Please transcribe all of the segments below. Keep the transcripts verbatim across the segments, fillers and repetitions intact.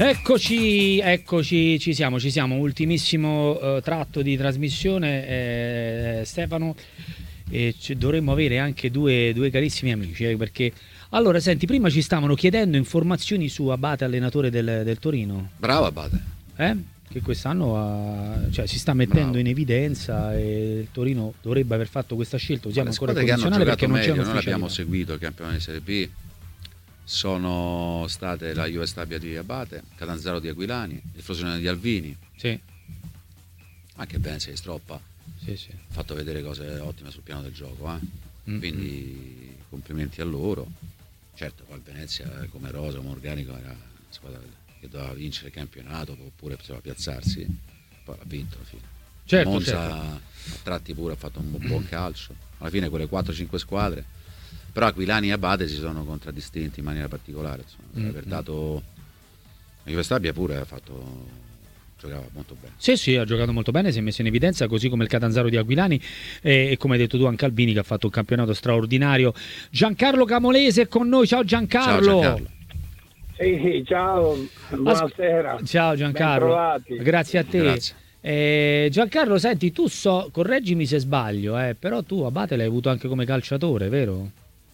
Eccoci, eccoci, ci siamo, ci siamo. Ultimissimo uh, tratto di trasmissione, eh, Stefano. E c- dovremmo avere anche due, due carissimi amici, eh, perché allora, senti, prima ci stavano chiedendo informazioni su Abate, allenatore del, del Torino. Bravo Abate. Eh? Che quest'anno ha, cioè, si sta mettendo Bravo. in evidenza e il Torino dovrebbe aver fatto questa scelta. Usiamo Le ancora il squadre che hanno condizionale perché giocato non c'è meglio, noi un'ufficialità. l'abbiamo seguito il campione di Serie B, sono state la Juve Stabia di Abate, Catanzaro di Aquilani, il Frosinone di Alvini, Sì, anche Venezia di Stroppa. sì, sì. Ha fatto vedere cose ottime sul piano del gioco, eh? Mm-hmm. Quindi complimenti a loro. Certo, poi il Venezia come rosa, come organico era una squadra che doveva vincere il campionato oppure poteva piazzarsi, poi l'ha vinto alla fine. Certo, Monza certo. a tratti pure ha fatto un buon calcio, alla fine quelle quattro cinque squadre, però Aquilani e Abate si sono contraddistinti in maniera particolare, insomma, per Mm-hmm. aver dato la Juve Stabia pure ha fatto, giocava molto bene. Sì, sì, ha giocato molto bene, si è messo in evidenza, così come il Catanzaro di Aquilani e, e come hai detto tu anche Albini, che ha fatto un campionato straordinario. Giancarlo Camolese è con noi, ciao Giancarlo. Ciao Giancarlo. Sì, ciao, buonasera. As- ciao Giancarlo. Bentrovati. Grazie a te. Grazie. Eh, Giancarlo, senti, tu so, correggimi se sbaglio, eh, però tu Abate l'hai avuto anche come calciatore, vero?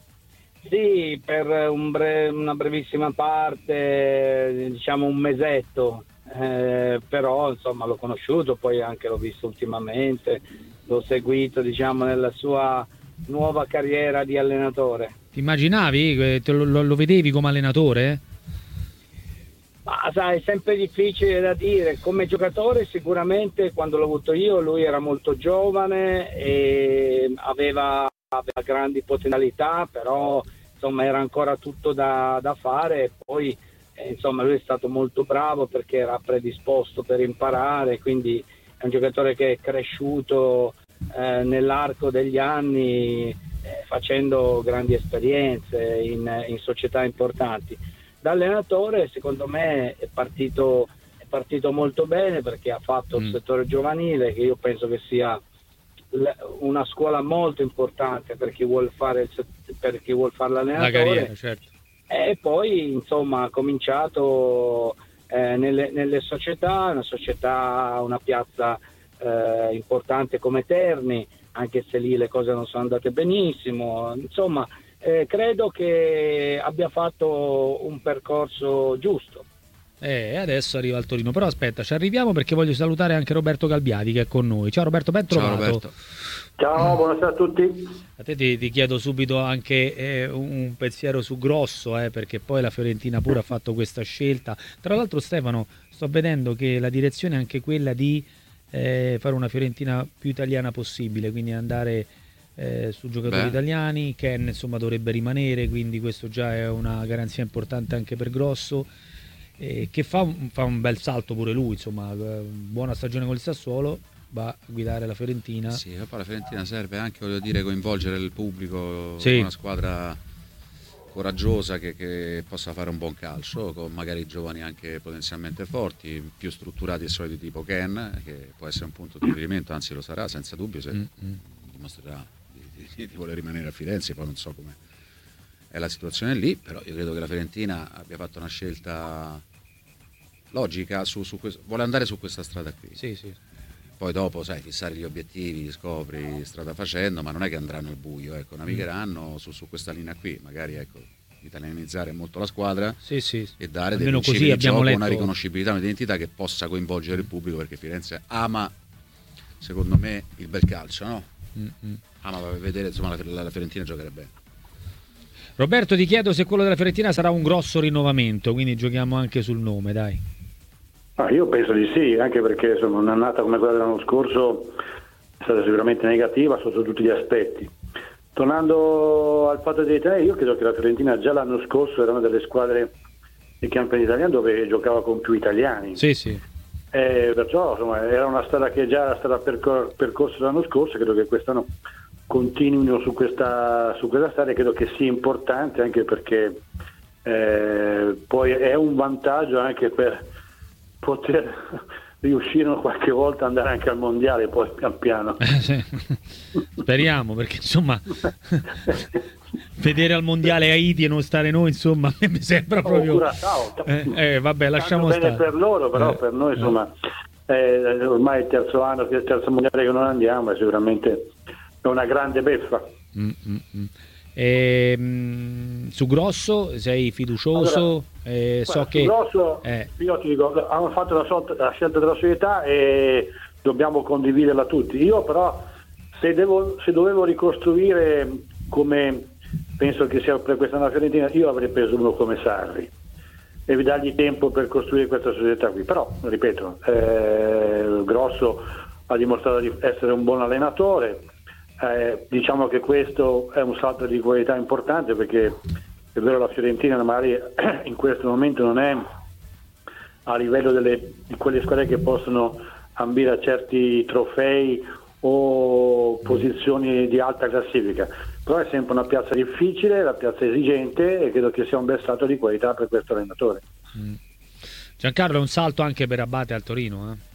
Sì, per un bre- una brevissima parte, diciamo un mesetto, eh, però insomma l'ho conosciuto, poi anche l'ho visto ultimamente, l'ho seguito diciamo nella sua nuova carriera di allenatore. Ti immaginavi? Eh, te lo, lo- lo vedevi come allenatore? Ma sai, è sempre difficile da dire, come giocatore sicuramente quando l'ho avuto io lui era molto giovane e aveva, aveva grandi potenzialità, però insomma era ancora tutto da, da fare e poi eh, insomma lui è stato molto bravo perché era predisposto per imparare, quindi è un giocatore che è cresciuto eh, nell'arco degli anni eh, facendo grandi esperienze in, in società importanti. Da allenatore secondo me è partito, è partito molto bene perché ha fatto il Mm. settore giovanile, che io penso che sia l- una scuola molto importante per chi vuol fare il set- per chi vuol fare La l'allenatore. carriera, certo. E poi insomma ha cominciato eh, nelle, nelle società, una società, una piazza eh, importante come Terni, anche se lì le cose non sono andate benissimo, insomma eh, credo che abbia fatto un percorso giusto. E adesso arriva il Torino, però aspetta, ci arriviamo perché voglio salutare anche Roberto Galbiati che è con noi. Ciao Roberto, ben trovato. Ciao Roberto. Ciao, buonasera a tutti. A te ti, ti chiedo subito anche eh, un, un pensiero su Grosso, eh, perché poi la Fiorentina pure ha fatto questa scelta. Tra l'altro Stefano, sto vedendo che la direzione è anche quella di eh, fare una Fiorentina più italiana possibile, quindi andare eh, su giocatori Beh. italiani. Ken insomma dovrebbe rimanere, quindi questo già è una garanzia importante anche per Grosso, eh, che fa un, fa un bel salto pure lui, insomma, eh, buona stagione col Sassuolo, va a guidare la Fiorentina. Sì, e poi la Fiorentina serve anche, voglio dire, coinvolgere il pubblico, Sì. una squadra coraggiosa che, che possa fare un buon calcio, con magari giovani anche potenzialmente forti, più strutturati e soliti tipo Ken, che può essere un punto di riferimento, anzi lo sarà senza dubbio se Mm-mm. dimostrerà di, di, di voler rimanere a Firenze. Poi non so come è la situazione lì, però io credo che la Fiorentina abbia fatto una scelta logica, su, su questo, vuole andare su questa strada qui. Sì, sì. Poi dopo, sai, fissare gli obiettivi, li scopri strada facendo, ma non è che andranno al buio, ecco, navigheranno su, su questa linea qui, magari, ecco, italianizzare molto la squadra Sì, sì. e dare dei Almeno principi così di abbiamo gioco, letto. una riconoscibilità, un'identità che possa coinvolgere il pubblico, perché Firenze ama, secondo me, il bel calcio, no? Mm-mm. Ama vedere, insomma, la, la, la Fiorentina giocare bene. Roberto, ti chiedo se quello della Fiorentina sarà un grosso rinnovamento, quindi giochiamo anche sul nome, dai. Ah, io penso di sì, anche perché insomma, un'annata come quella dell'anno scorso è stata sicuramente negativa sotto tutti gli aspetti. Tornando al fatto dei italiani, io credo che la Fiorentina già l'anno scorso era una delle squadre del campionato italiano dove giocava con più italiani. Sì, sì. E perciò insomma, era una strada che già era stata percor- percorsa l'anno scorso, credo che quest'anno continuino su questa, su questa strada, e credo che sia importante anche perché eh, poi è un vantaggio anche per poter riuscirono qualche volta ad andare anche al mondiale, poi pian piano. Speriamo, perché insomma vedere al mondiale Haiti e non stare noi, insomma, mi sembra proprio... Oh, eh, eh, vabbè, lasciamo bene stare. Per loro, però eh, per noi, insomma, eh, ormai il terzo anno, il terzo mondiale che non andiamo, è sicuramente una grande beffa. Mm, mm, mm. E, mh, su Grosso sei fiducioso? Allora, eh, so guarda, che Grosso, eh. io ti dico, hanno fatto la, so- la scelta della società e dobbiamo condividerla tutti. Io però, se, devo, se dovevo ricostruire, come penso che sia per quest'anno la Fiorentina, io avrei preso uno come Sarri e dargli tempo per costruire questa società qui. Però, ripeto, eh, Grosso ha dimostrato di essere un buon allenatore. Eh, diciamo che questo è un salto di qualità importante, perché è vero, la Fiorentina magari in questo momento non è a livello delle, di quelle squadre che possono ambire a certi trofei o posizioni di alta classifica, però è sempre una piazza difficile, una piazza esigente, e credo che sia un bel salto di qualità per questo allenatore. mm. Giancarlo, è un salto anche per Abate al Torino, eh?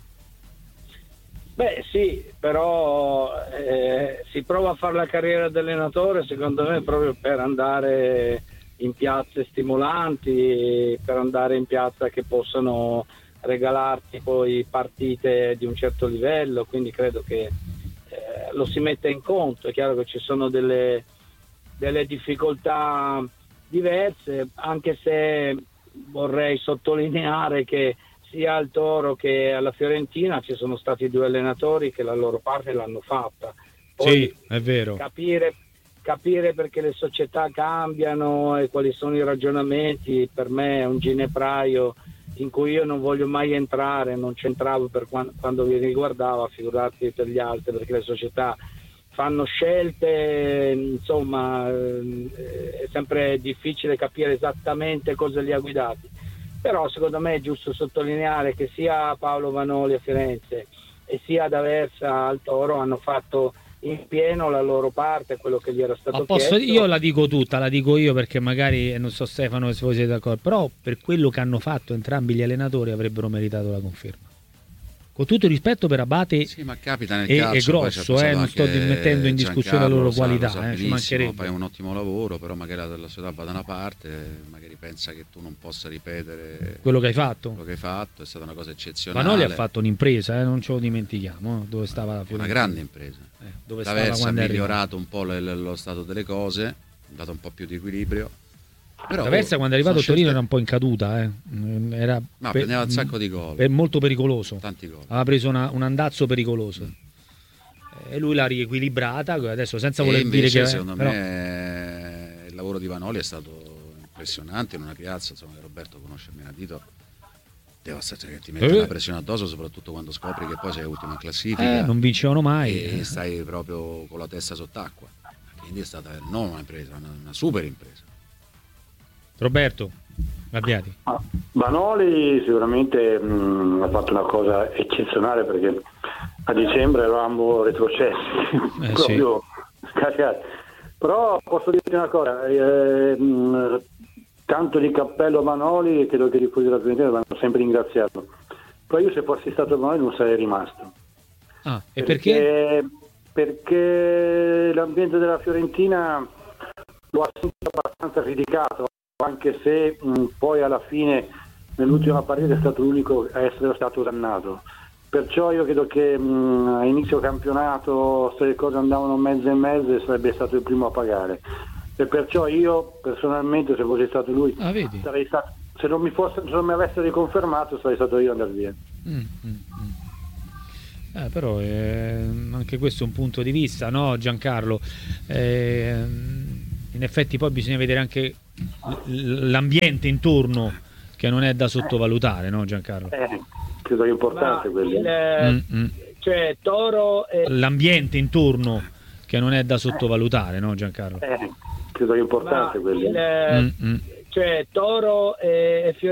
Beh sì, però eh, si prova a fare la carriera di allenatore, secondo me, proprio per andare in piazze stimolanti, per andare in piazza che possano regalarti poi partite di un certo livello, quindi credo che eh, lo si mette in conto. È chiaro che ci sono delle, delle difficoltà diverse, anche se vorrei sottolineare che sia al Toro che alla Fiorentina ci sono stati due allenatori che la loro parte l'hanno fatta. Poi sì, è vero. Capire, capire perché le società cambiano e quali sono i ragionamenti, per me è un ginepraio in cui io non voglio mai entrare, non c'entravo per quando, quando mi riguardava, figurarti per gli altri, perché le società fanno scelte, insomma, è sempre difficile capire esattamente cosa li ha guidati. Però secondo me è giusto sottolineare che sia Paolo Vanoli a Firenze e sia D'Aversa al Toro hanno fatto in pieno la loro parte, quello che gli era stato Ma posso, chiesto. io la dico tutta, la dico io perché magari, non so Stefano se voi siete d'accordo, però per quello che hanno fatto entrambi gli allenatori avrebbero meritato la conferma. Con tutto il rispetto per Abate sì, ma capita nel e, calcio, e Grosso, eh, non sto mettendo in discussione la loro qualità, sa, eh, ci mancherebbe. Fai un ottimo lavoro, però magari la, la società va da una parte, magari pensa che tu non possa ripetere quello che hai fatto. Quello che hai fatto è stata una cosa eccezionale. Vanoli ha fatto un'impresa, eh, non ce lo dimentichiamo, dove stava la Fiorentina. Una grande impresa. Eh, dove D'Aversa ha migliorato un po' le, le, lo stato delle cose, ha dato un po' più di equilibrio. Però D'Aversa quando è arrivato a Torino scelte... era un po' in caduta, eh. Era ma per, prendeva un sacco di gol, per molto pericoloso, tanti gol. Aveva preso una, un andazzo pericoloso mm. e lui l'ha riequilibrata adesso, senza e voler invece, dire che secondo però... me il lavoro di Vanoli è stato impressionante in una piazza, insomma, che Roberto conosce a menadito. Devo stare, che ti mette eh. una pressione addosso, soprattutto quando scopri che poi sei ultimo in classifica, eh, non vincevano mai e stai proprio con la testa sott'acqua, quindi è stata non una impresa, una, una super impresa. Roberto Gabbiati. Ah, Vanoli sicuramente mh, ha fatto una cosa eccezionale, perché a dicembre eravamo retrocessi, eh, proprio sì. Scagliati. Però posso dirti una cosa, eh, mh, tanto di cappello a Vanoli, e credo che i tifosi della Fiorentina vanno sempre ringraziarlo. Però io, se fossi stato Vanoli, non sarei rimasto. Ah, e perché? Perché, perché l'ambiente della Fiorentina lo ha sempre abbastanza criticato, anche se mh, poi alla fine nell'ultima partita è stato l'unico a essere stato dannato. Perciò io credo che mh, a inizio campionato, se le cose andavano mezzo e mezzo, sarebbe stato il primo a pagare, e perciò io personalmente, se fossi stato lui, ah, vedi? sarei stato, se non mi fosse, se non mi avesse riconfermato, sarei stato io ad andare via. mm, mm, mm. Eh, però eh, anche questo è un punto di vista, no Giancarlo? Eh, in effetti poi bisogna vedere anche l'ambiente intorno, che non è da sottovalutare, no Giancarlo? Eh, credo che è importante quello. Il, Mm-mm. cioè Toro e... L'ambiente intorno, che non è da sottovalutare, no Giancarlo? Eh, credo che è importante Ma quello. il, Mm-mm. cioè Toro e